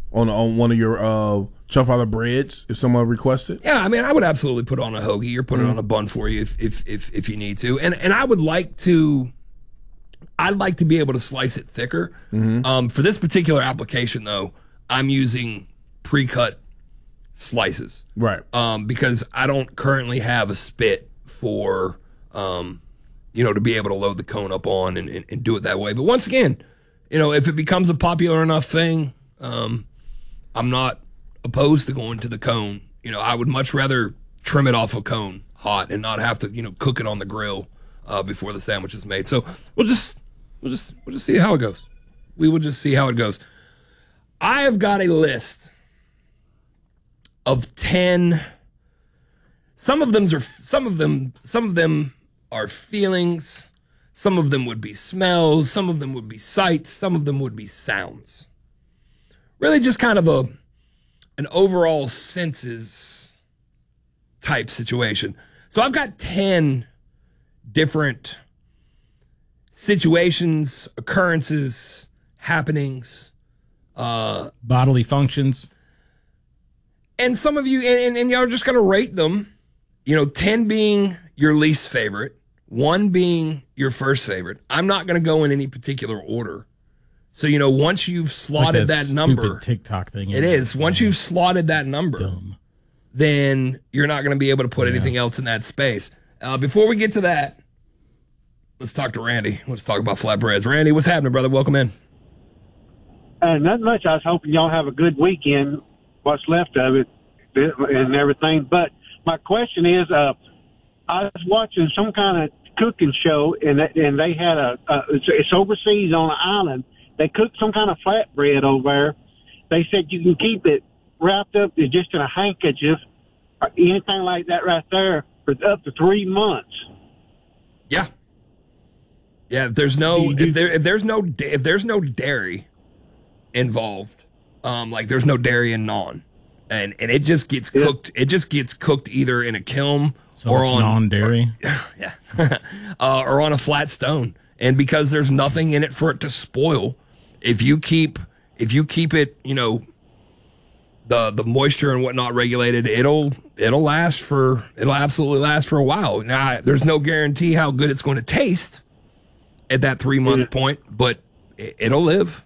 on one of your Chumfather breads if someone requested? Yeah, I mean, I would absolutely put on a hoagie or put it on a bun for you if you need to. And I would like to. I'd like to be able to slice it thicker. For this particular application, though, I'm using pre-cut slices. Right. Because I don't currently have a spit for, to be able to load the cone up on and do it that way. But once again, if it becomes a popular enough thing, I'm not opposed to going to the cone. I would much rather trim it off a cone hot and not have to, cook it on the grill before the sandwich is made. So we'll just see how it goes. We will just see how it goes. I have got a list of 10. Some of them are feelings. Some of them would be smells. Some of them would be sights. Some of them would be sounds. Really just kind of an overall senses type situation. So I've got 10 different situations, occurrences, happenings, bodily functions. And some of you, and y'all are just going to rate them, 10 being your least favorite, 1 being your first favorite. I'm not going to go in any particular order. So, once you've slotted that number. Stupid TikTok thing. It is. Once you've slotted that number, then you're not going to be able to put anything else in that space. Before we get to that, let's talk to Randy. Let's talk about flatbreads. Randy, what's happening, brother? Welcome in. Not much. I was hoping y'all have a good weekend, what's left of it and everything. But my question is, I was watching some kind of cooking show, and they had it's overseas on an island. They cooked some kind of flatbread over there. They said you can keep it wrapped up just in a handkerchief or anything like that right there for up to 3 months. Yeah. Yeah, if there's no dairy involved, like there's no dairy in naan, and it just gets cooked. It just gets cooked either in a kiln or it's on non-dairy. Or on a flat stone. And because there's nothing in it for it to spoil, if you keep it, the moisture and whatnot regulated, it'll absolutely last for a while. Now, there's no guarantee how good it's going to taste at that 3 month point, but it'll live.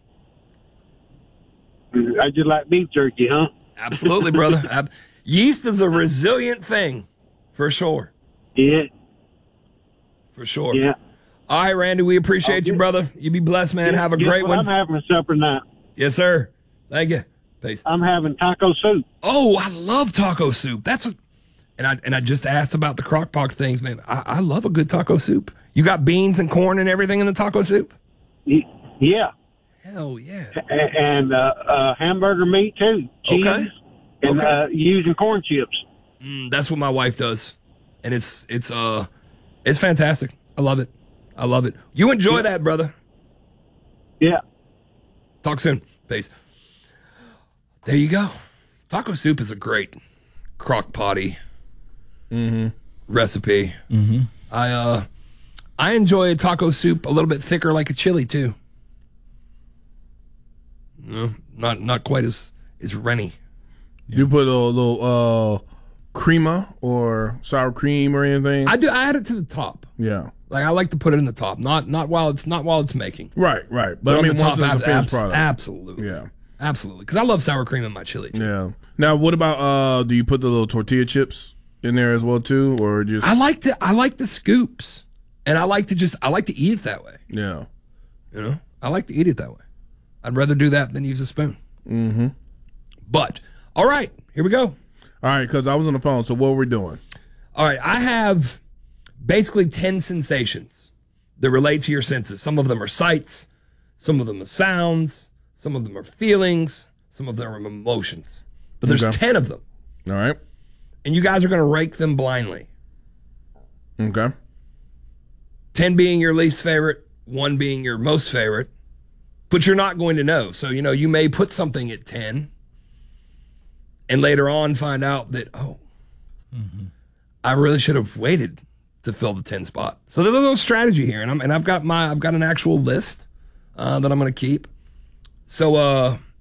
I just like beef jerky, huh? Absolutely, brother. Yeast is a resilient thing, for sure. Yeah. For sure. Yeah. All right, Randy, we appreciate you, brother. You be blessed, man. Have a great one. I'm having supper now. Yes, sir. Thank you. Peace. I'm having taco soup. Oh, I love taco soup. And I just asked about the crock pot things, man. I love a good taco soup. You got beans and corn and everything in the taco soup? Yeah. Hell yeah. And hamburger meat too. Cheese. Okay. And using corn chips. That's what my wife does. And it's fantastic. I love it. You enjoy that, brother. Yeah. Talk soon. Peace. There you go. Taco soup is a great crock potty recipe. I enjoy taco soup a little bit thicker, like a chili too. No, not quite as runny. You put a little crema or sour cream or anything? I do. I add it to the top. Yeah. Like I like to put it in the top, not while it's making. Right. But I mean, once it's a finished product. Absolutely. Yeah. Absolutely. Because I love sour cream in my chili too. Yeah. Now, what about do you put the little tortilla chips in there as well too, or just? I like the scoops, and I like to eat it that way. Yeah. I like to eat it that way. I'd rather do that than use a spoon. Mm-hmm. But all right, here we go. All right, because I was on the phone. So what are we doing? All right, I have basically 10 sensations that relate to your senses. Some of them are sights, some of them are sounds, some of them are feelings, some of them are emotions. But there's 10 of them. All right. And you guys are going to rank them blindly. Okay. 10 being your least favorite, 1 being your most favorite. But you're not going to know. So, you may put something at 10 and later on find out that, I really should have waited to fill the 10 spot. So there's a little strategy here, and I've got an actual list that I'm going to keep. So